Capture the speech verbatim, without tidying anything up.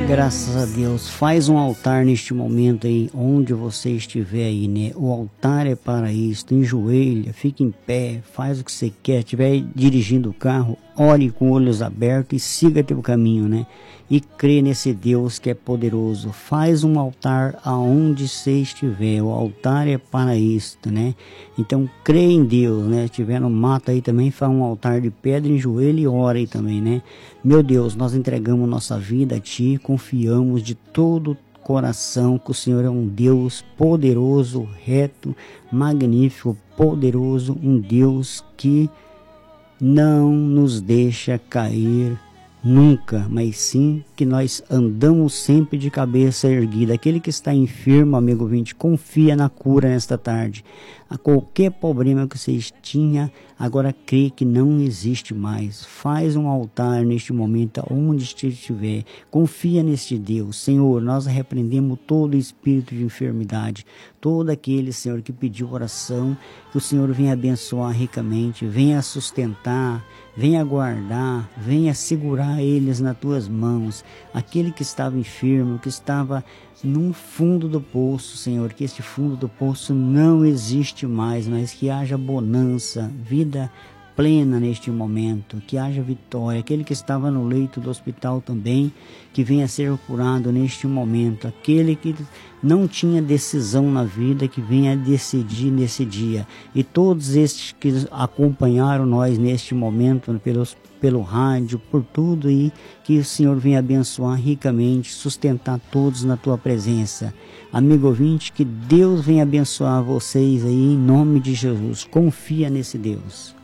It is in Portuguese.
Graças a Deus. Faz um altar neste momento aí, onde você estiver aí, né? O altar é para isso. Enjoelha, fica em pé, faz o que você quer. Estiver dirigindo o carro, ore com olhos abertos e siga teu caminho, né? E crê nesse Deus que é poderoso. Faz um altar aonde você estiver. O altar é para isto, né? Então crê em Deus, né? Se estiver no mato aí também, faz um altar de pedra, enjoelha e ora aí também, né? Meu Deus, nós entregamos nossa vida a Ti, confiamos de todo o coração que o Senhor é um Deus poderoso, reto, magnífico, poderoso, um Deus que não nos deixa cair nunca, mas sim que nós andamos sempre de cabeça erguida. Aquele que está enfermo, amigo ouvinte, confia na cura nesta tarde. A qualquer problema que você tinha, agora crê que não existe mais. Faz um altar neste momento, onde estiver. Confia neste Deus. Senhor, nós repreendemos todo espírito de enfermidade. Todo aquele, Senhor, que pediu oração, que o Senhor venha abençoar ricamente, venha sustentar, venha guardar, venha segurar eles nas tuas mãos. Aquele que estava enfermo, que estava no fundo do poço, Senhor, que este fundo do poço não existe mais, mas que haja bonança, vida plena neste momento, que haja vitória. Aquele que estava no leito do hospital também, que venha ser curado neste momento. Aquele que não tinha decisão na vida, que venha decidir nesse dia. E todos estes que acompanharam nós neste momento, pelos, pelo rádio, por tudo aí, que o Senhor venha abençoar ricamente, sustentar todos na tua presença. Amigo ouvinte, que Deus venha abençoar vocês aí em nome de Jesus. Confia nesse Deus.